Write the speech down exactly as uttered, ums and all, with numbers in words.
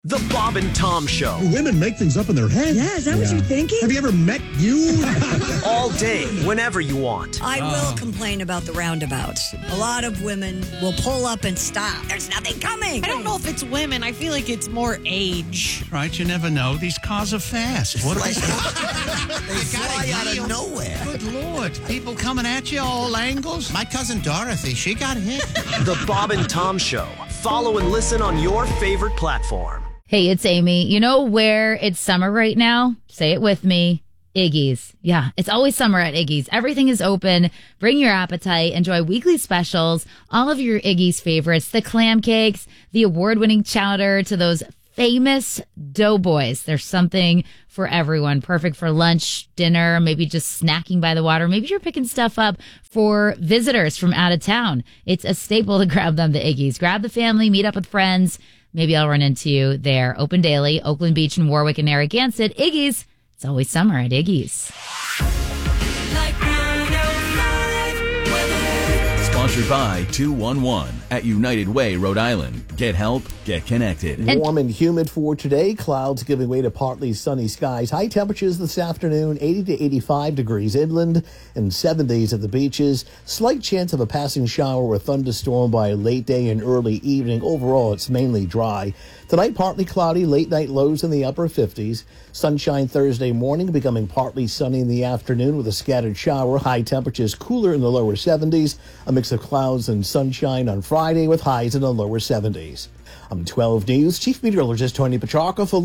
The Bob and Tom Show. Women make things up in their head. Yeah, is that yeah. what you're thinking? Have you ever met you? All day, whenever you want. I will oh. complain about the roundabouts. A lot of women will pull up and stop. There's nothing coming. I don't know if it's women. I feel like it's more age. Right, you never know. These cars are fast. What like, they they fly out of nowhere. Good Lord. People coming at you all angles. My cousin Dorothy, she got hit. The Bob and Tom Show. Follow and listen on your favorite platform. Hey, it's Amy. You know where it's summer right now? Say it with me. Iggy's. Yeah, it's always summer at Iggy's. Everything is open. Bring your appetite. Enjoy weekly specials. All of your Iggy's favorites. The clam cakes, the award-winning chowder, to those famous doughboys. There's something for everyone. Perfect for lunch, dinner, maybe just snacking by the water. Maybe you're picking stuff up for visitors from out of town. It's a staple to grab them to Iggy's. Grab the family, meet up with friends. Maybe I'll run into you there. Open daily, Oakland Beach and Warwick and Narragansett. Iggy's. It's always summer at Iggy's. Sponsored by two one one at United Way, Rhode Island. Get help, get connected. And warm and humid for today. Clouds giving way to partly sunny skies. High temperatures this afternoon, eighty to eighty-five degrees inland and seventies at the beaches. Slight chance of a passing shower or thunderstorm by late day and early evening. Overall, it's mainly dry. Tonight, partly cloudy, late night lows in the upper fifties. Sunshine Thursday morning, becoming partly sunny in the afternoon with a scattered shower. High temperatures cooler in the lower seventies. A mix of clouds and sunshine on Friday with highs in the lower seventies. I'm twelve News Chief Meteorologist Tony Petrarca for